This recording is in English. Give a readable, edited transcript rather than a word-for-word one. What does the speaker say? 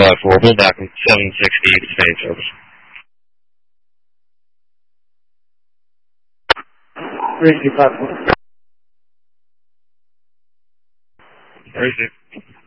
554. We'll back in 760 sustained service. 354. 36.